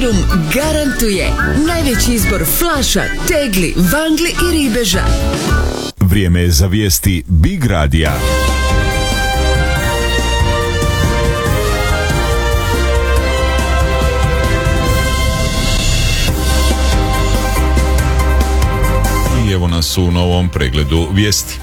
Serum garantuje najveći izbor flaša, tegli, vangli i ribeža. Vrijeme je za vijesti Big Radija. I evo nas u novom pregledu vijesti.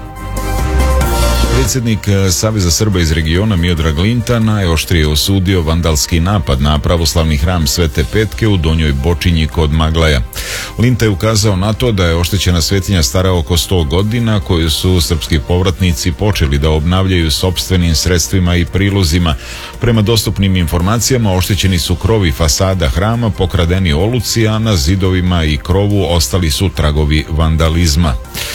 Predsjednik Saveza Srba iz regiona Miodrag Linta najoštrije osudio vandalski napad na pravoslavni hram Svete Petke u Donjoj Bočinji kod Maglaja. Linta je ukazao na to da je oštećena svetinja stara oko 100 godina koju su srpski povratnici počeli da obnavljaju sopstvenim sredstvima i prilozima. Prema dostupnim informacijama oštećeni su krovi fasada hrama, pokradeni oluci, a na zidovima i krovu ostali su tragovi vandalizma.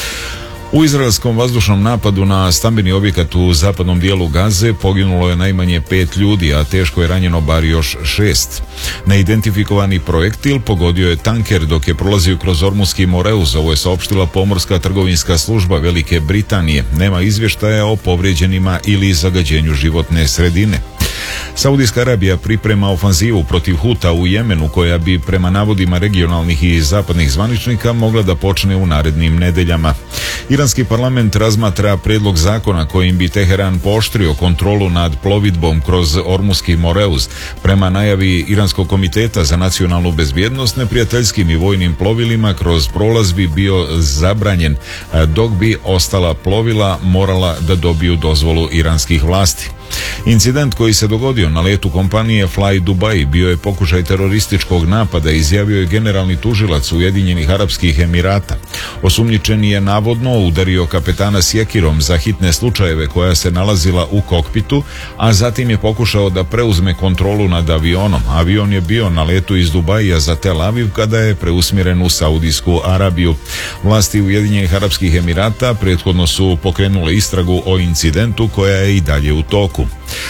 U izraelskom vazdušnom napadu na stambeni objekat u zapadnom dijelu Gaze poginulo je najmanje 5 ljudi, a teško je ranjeno bar još 6. Neidentifikovani projektil pogodio je tanker dok je prolazio kroz Ormuski Moreus, ovo je saopštila pomorska trgovinska služba Velike Britanije. Nema izvještaja o povrijeđenima ili zagađenju životne sredine. Saudijska Arabija priprema ofanzivu protiv Huta u Jemenu koja bi prema navodima regionalnih i zapadnih zvaničnika mogla da počne u narednim nedeljama. Iranski parlament razmatra predlog zakona kojim bi Teheran pooštrio kontrolu nad plovidbom kroz Ormuski Moreus. Prema najavi Iranskog komiteta za nacionalnu bezbjednost, neprijateljskim i vojnim plovilima kroz prolaz bi bio zabranjen, dok bi ostala plovila morala da dobiju dozvolu iranskih vlasti. Incident koji se dogodio na letu kompanije Fly Dubai bio je pokušaj terorističkog napada, izjavio je generalni tužilac Ujedinjenih Arapskih Emirata. Osumnjičeni je navodno udario kapetana sjekirom za hitne slučajeve koja se nalazila u kokpitu, a zatim je pokušao da preuzme kontrolu nad avionom. Avion je bio na letu iz Dubaija za Tel Aviv kada je preusmjeren u Saudijsku Arabiju. Vlasti Ujedinjenih Arapskih Emirata prethodno su pokrenule istragu o incidentu koja je i dalje u toku.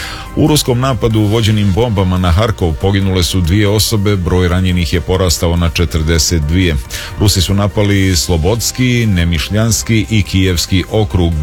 U ruskom napadu vođenim bombama na Harkov poginule su 2 osobe, broj ranjenih je porastao na 42. Rusi su napali Slobodski, Nemišljanski i Kijevski okrug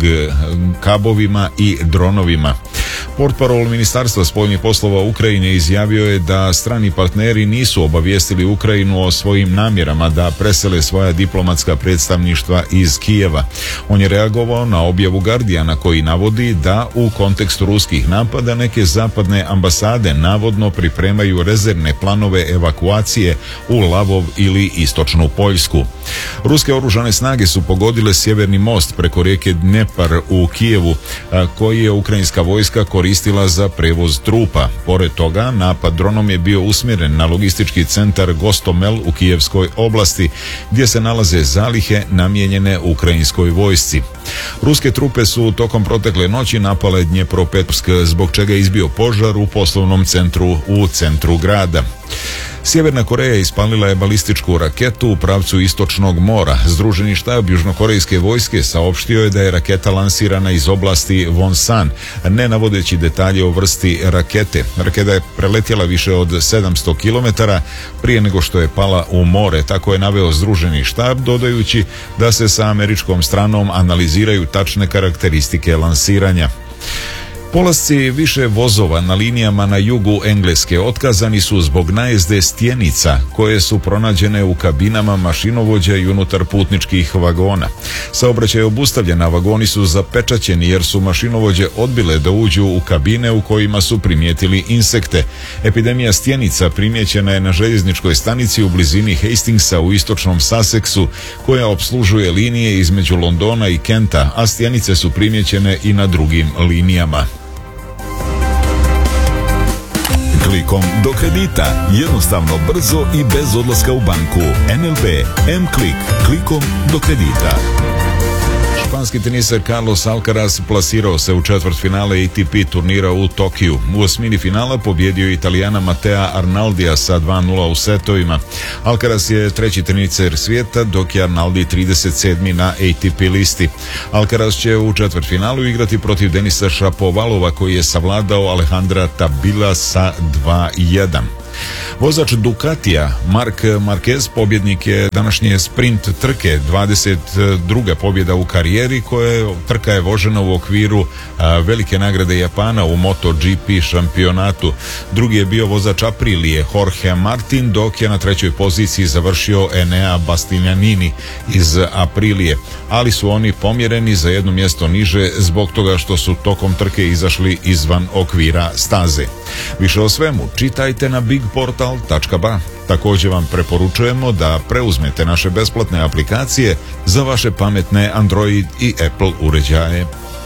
kabovima i dronovima. Portparol Ministarstva spoljnih poslova Ukrajine izjavio je da strani partneri nisu obavijestili Ukrajinu o svojim namjerama da presele svoja diplomatska predstavništva iz Kijeva. On je reagovao na objavu Guardiana koji navodi da u kontekstu ruskih napada neke zapadne ambasade navodno pripremaju rezervne planove evakuacije u Lavov ili istočnu Poljsku. Ruske oružane snage su pogodile sjeverni most preko rijeke Dnepar u Kijevu, koji je ukrajinska vojska koristila za prevoz trupa. Pored toga, napad dronom je bio usmjeren na logistički centar Gostomel u Kijevskoj oblasti, gdje se nalaze zalihe namijenjene ukrajinskoj vojsci. Ruske trupe su tokom protekle noći napale Dnjepropetrovsk, zbog čega je izbio požar u poslovnom centru u centru grada. Sjeverna Koreja ispalila je balističku raketu u pravcu istočnog mora. Združeni štab južnokorejske vojske saopštio je da je raketa lansirana iz oblasti Wonsan, ne navodeći detalje o vrsti rakete. Raketa je preletjela više od 700 km prije nego što je pala u more, tako je naveo Združeni štab, dodajući da se sa američkom stranom analiziraju tačne karakteristike lansiranja. Polasci više vozova na linijama na jugu Engleske otkazani su zbog najezde stjenica koje su pronađene u kabinama mašinovođa i unutar putničkih vagona. Saobraćaj je obustavljen, a vagoni su zapečaćeni jer su mašinovođe odbile da uđu u kabine u kojima su primijetili insekte. Epidemija stjenica primijećena je na željezničkoj stanici u blizini Hastingsa u istočnom Sussexu, koja opslužuje linije između Londona i Kenta, a stjenice su primijećene i na drugim linijama. Klikom do kredita. Jednostavno, brzo i bez odlaska u banku. NLB M-Klik. Klikom do kredita. Španski teniser Carlos Alcaraz plasirao se u četvrtfinale ATP turnira u Tokiju. U osmini finala pobjedio Italijana Matea Arnaldija sa 2:0 u setovima. Alcaraz je treći teniser svijeta, dok je Arnaldi 37. na ATP listi. Alcaraz će u četvrtfinalu igrati protiv Denisa Šapovalova koji je savladao Alejandra Tabila sa 2:1. Vozač Ducatija Marc Marquez pobjednik je današnje sprint trke, 22. pobjeda u karijeri, trka je vožena u okviru velike nagrade Japana u MotoGP šampionatu. Drugi je bio vozač Aprilije Jorge Martin, dok je na trećoj poziciji završio Enea Bastianini iz Aprilije, ali su oni pomjereni za jedno mjesto niže zbog toga što su tokom trke izašli izvan okvira staze. Više o svemu čitajte na bigportal.ba. Također vam preporučujemo da preuzmete naše besplatne aplikacije za vaše pametne Android i Apple uređaje.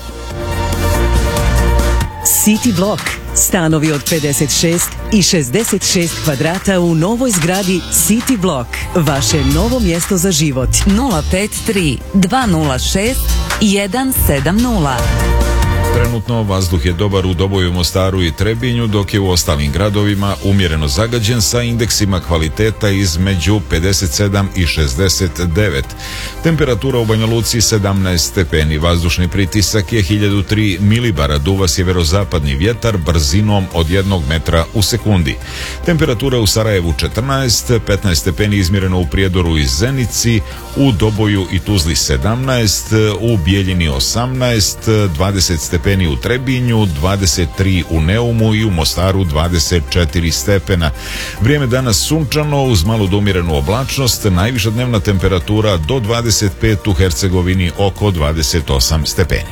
City Block. Stanovi od 56 i 66 kvadrata u novoj zgradi City Block. Vaše novo mjesto za život. 053 206 170. Trenutno vazduh je dobar u Doboju, Mostaru i Trebinju, dok je u ostalim gradovima umjereno zagađen sa indeksima kvaliteta između 57 i 69. Temperatura u Banja Luci 17 stepeni, vazdušni pritisak je 1003 milibara, duva sjeverozapadni vjetar brzinom od 1 metra u sekundi. Temperatura u Sarajevu 14, 15 stepeni izmjereno u Prijedoru i Zenici, u Doboju i Tuzli 17, u Bijeljini 18, 20 stepeni u Trebinju, 23 u Neumu i u Mostaru 24 stepena. Vrijeme danas sunčano uz malu do umjerenu oblačnost, najviša dnevna temperatura do 25, u Hercegovini oko 28 stepeni.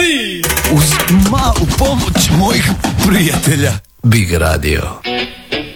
Uz malu pomoć mojih prijatelja Big Radio.